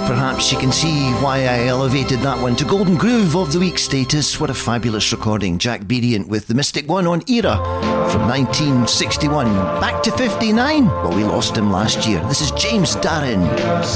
Perhaps you can see why I elevated that one to Golden Groove of the Week status. What a fabulous recording. Jack Bedient with The Mystic One on Era from 1961. Back to 59. Well, we lost him last year. This is James Darren.